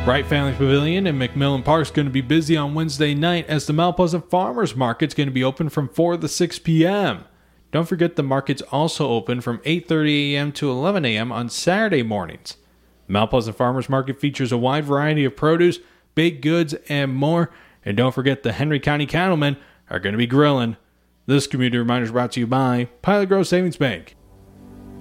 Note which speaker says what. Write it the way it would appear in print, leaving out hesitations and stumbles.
Speaker 1: Wright Family Pavilion in McMillan Park is going to be busy on Wednesday night as the Mount Pleasant Farmers Market is going to be open from 4 to 6 p.m. Don't forget the market's also open from 8:30 a.m. to 11 a.m. on Saturday mornings. The Mount Pleasant Farmers Market features a wide variety of produce, baked goods, and more. And don't forget the Henry County Cattlemen are going to be grilling. This community reminder is brought to you by Pilot Grove Savings Bank.